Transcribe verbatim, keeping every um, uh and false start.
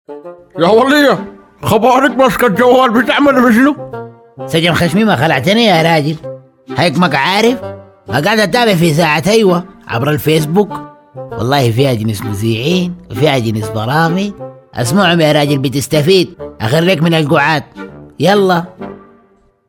يا ولية، خبارك ماسكة الجوال بتعمل بشنو؟ سجن خشمي ما خلعتني يا راجل، هيكمك عارف قاعد اتابع في ساعة ايوه عبر الفيسبوك، والله فيها جنس مذيعين وفيها جنس برامج، اسمعهم يا راجل بتستفيد، اخريك من القعاد. يلا